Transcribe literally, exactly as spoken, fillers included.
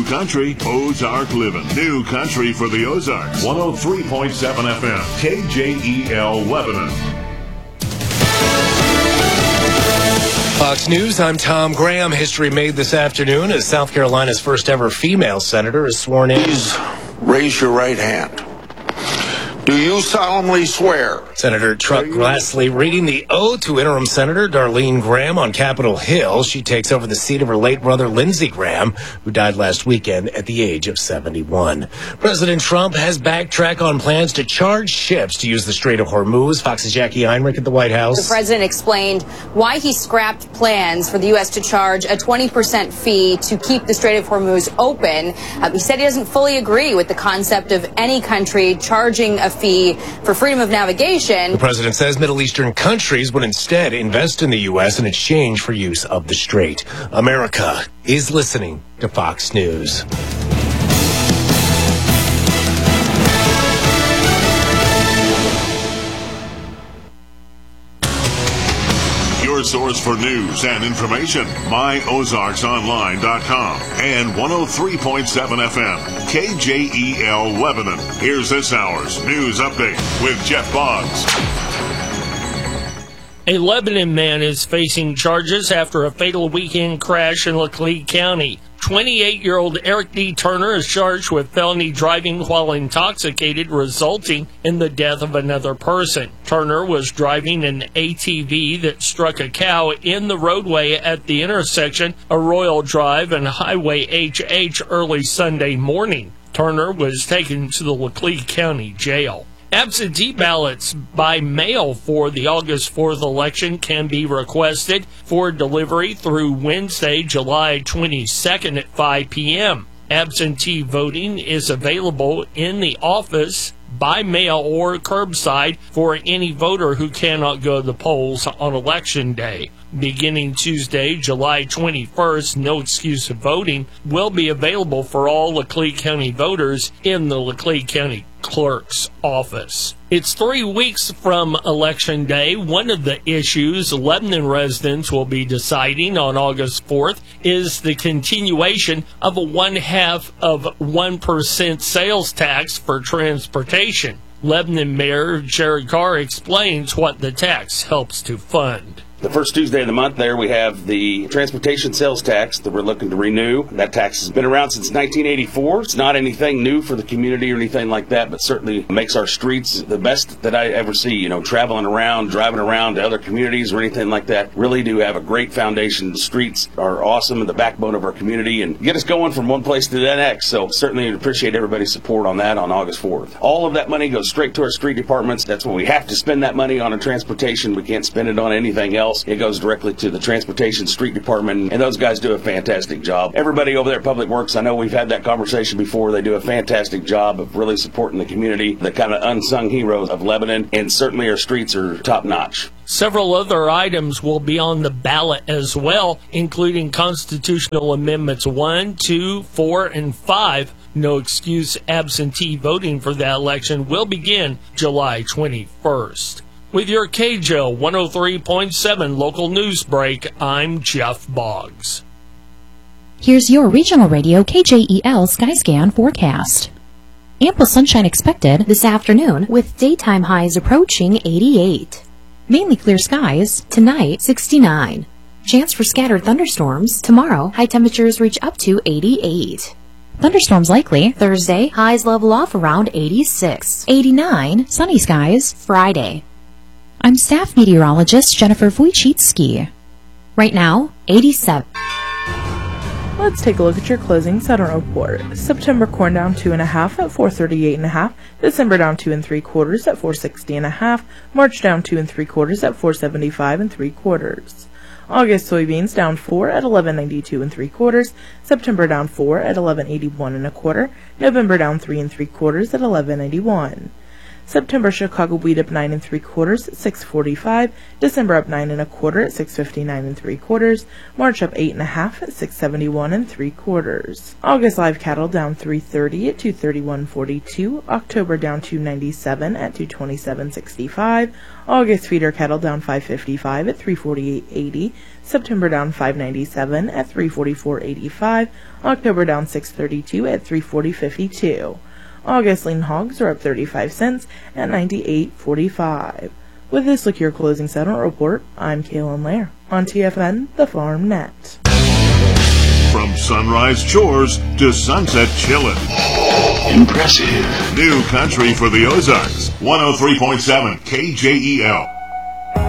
country, Ozark living. New country for the Ozarks. one oh three point seven F M, K J E L Lebanon. Fox News, I'm Tom Graham. History made this afternoon as South Carolina's first ever female senator is sworn in. Please raise your right hand. Do you solemnly swear? Senator Chuck Grassley reading the oath to interim Senator Darlene Graham on Capitol Hill. She takes over the seat of her late brother Lindsey Graham, who died last weekend at the age of seventy-one. President Trump has backtracked on plans to charge ships to use the Strait of Hormuz. Fox's Jackie Heinrich at the White House. The president explained why he scrapped plans for the U S to charge a twenty percent fee to keep the Strait of Hormuz open. Uh, he said he doesn't fully agree with the concept of any country charging a fee for freedom of navigation. The president says Middle Eastern countries would instead invest in the U S in exchange for use of the strait. America is listening to Fox News. Your source for news and information, my ozarks online dot com and one oh three point seven F M, K J E L Lebanon. Here's this hour's news update with Jeff Boggs. A Lebanon man is facing charges after a fatal weekend crash in Laclede County. twenty-eight-year-old Eric D. Turner is charged with felony driving while intoxicated, resulting in the death of another person. Turner was driving an A T V that struck a cow in the roadway at the intersection of Royal Drive and Highway H H early Sunday morning. Turner was taken to the Laclede County Jail. Absentee ballots by mail for the August fourth election can be requested for delivery through Wednesday, July twenty-second at five p.m. Absentee voting is available in the office, by mail, or curbside for any voter who cannot go to the polls on Election Day. Beginning Tuesday, July twenty-first, no excuse of voting will be available for all Laclede County voters in the Laclede County Clerk's office. It's three weeks from Election Day. One of the issues Lebanon residents will be deciding on August fourth is the continuation of a one-half of one percent sales tax for transportation. Lebanon Mayor Jerry Carr explains what the tax helps to fund. The first Tuesday of the month there we have the transportation sales tax that we're looking to renew. That tax has been around since nineteen eighty-four. It's not anything new for the community or anything like that, but certainly makes our streets the best that I ever see. You know, traveling around, driving around to other communities or anything like that, really do have a great foundation. The streets are awesome and the backbone of our community and get us going from one place to the next. So certainly appreciate everybody's support on that on August fourth. All of that money goes straight to our street departments. That's when we have to spend that money on a transportation. We can't spend it on anything else. It goes directly to the Transportation Street Department, and those guys do a fantastic job. Everybody over there at Public Works, I know we've had that conversation before. They do a fantastic job of really supporting the community, the kind of unsung heroes of Lebanon, and certainly our streets are top-notch. Several other items will be on the ballot as well, including constitutional amendments one, two, four, and five. No excuse absentee voting for that election will begin July twenty-first. With your K J O one oh three point seven local news break, I'm Jeff Boggs. Here's your regional radio K J E L Skyscan forecast. Ample sunshine expected this afternoon with daytime highs approaching eighty-eight. Mainly clear skies, tonight sixty-nine. Chance for scattered thunderstorms, tomorrow high temperatures reach up to eighty-eight. Thunderstorms likely Thursday, highs level off around eighty-six. eighty-nine, sunny skies Friday. I'm staff meteorologist Jennifer Wojcicki. Right now, eighty-seven. Let's take a look at your closing Southern report. September corn down two and a half at four thirty-eight and a half. December down two and three quarters at four sixty and a half. March down two and three quarters at four seventy-five and three quarters. August soybeans down four at eleven ninety-two and three quarters. September down four at eleven eighty-one and a quarter. November down three and three quarters at eleven ninety-one. September Chicago wheat up nine and three quarters at six forty-five. December up nine and a quarter at six fifty-nine and three quarters. March up eight and a half at six seventy-one and three quarters. August live cattle down three thirty at two thirty-one forty-two. October down two ninety-seven at two twenty-seven sixty-five. August feeder cattle down five fifty-five at three forty-eight eighty. September down five ninety-seven at three forty-four eighty-five. October down six thirty-two at three forty fifty-two. August lean hogs are up thirty-five cents at ninety-eight forty-five. With this, look your closing settlement report. I'm Kaylin Lair on T F N, the Farm Net. From sunrise chores to sunset chillin'. Impressive. New country for the Ozarks. one oh three point seven K J E L.